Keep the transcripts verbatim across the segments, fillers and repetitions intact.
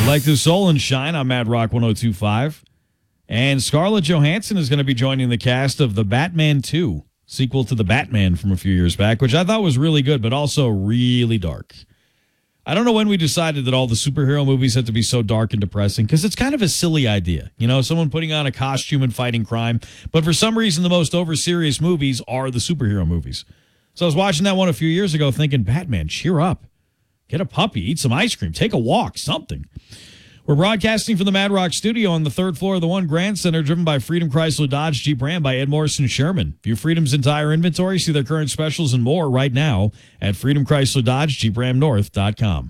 Like the Soul and Shine on Mad Rock one oh two point five. And Scarlett Johansson is going to be joining the cast of The Batman two, sequel to The Batman from a few years back, which I thought was really good, but also really dark. I don't know when we decided that all the superhero movies had to be so dark and depressing, because it's kind of a silly idea. You know, someone putting on a costume and fighting crime. But for some reason, the most over-serious movies are the superhero movies. So I was watching that one a few years ago thinking, Batman, cheer up. Get a puppy, eat some ice cream, take a walk, something. We're broadcasting from the Mad Rock studio on the third floor of the One Grand Center, driven by Freedom Chrysler Dodge Jeep Ram by Ed Morrison Sherman. View Freedom's entire inventory, see their current specials and more right now at Freedom Chrysler Dodge Jeep Ram North dot com.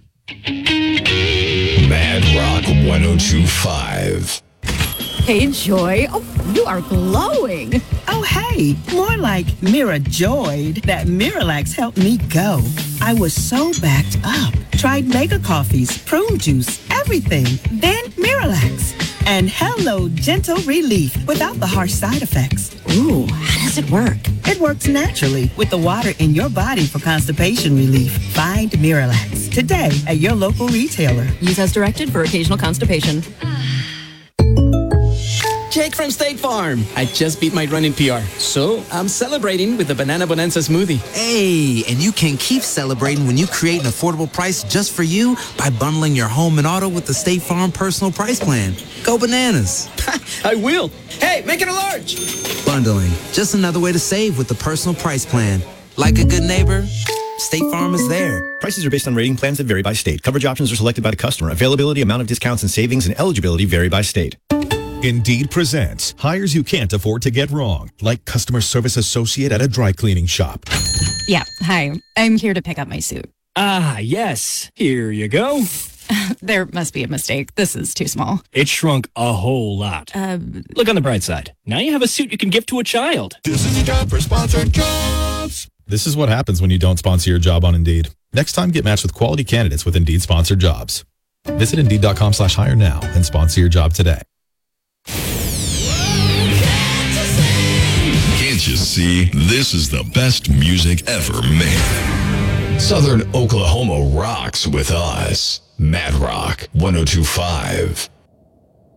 Mad Rock one oh two point five. Hey, Joy. Oh, you are glowing. Oh, hey, more like Mira joyed that Miralax helped me go. I was so backed up. Tried mega coffees, prune juice, everything. Then Miralax. And hello, gentle relief without the harsh side effects. Ooh, how does it work? It works naturally with the water in your body for constipation relief. Find Miralax today at your local retailer. Use as directed for occasional constipation. Jake from State Farm. I just beat my running P R, so I'm celebrating with the Banana Bonanza smoothie. Hey, and you can keep celebrating when you create an affordable price just for you by bundling your home and auto with the State Farm Personal Price Plan. Go bananas. I will. Hey, make it a large. Bundling, just another way to save with the Personal Price Plan. Like a good neighbor, State Farm is there. Prices are based on rating plans that vary by state. Coverage options are selected by the customer. Availability, amount of discounts and savings, and eligibility vary by state. Indeed presents hires you can't afford to get wrong, like customer service associate at a dry cleaning shop. Yeah, hi. I'm here to pick up my suit. Ah, yes. Here you go. There must be a mistake. This is too small. It shrunk a whole lot. Uh, Look on the bright side. Now you have a suit you can give to a child. This is a job for sponsored jobs. This is what happens when you don't sponsor your job on Indeed. Next time, get matched with quality candidates with Indeed sponsored jobs. Visit Indeed.com slash hire now and sponsor your job today. Can't you see? This is the best music ever made. Southern Oklahoma rocks with us. Mad Rock one oh two point five.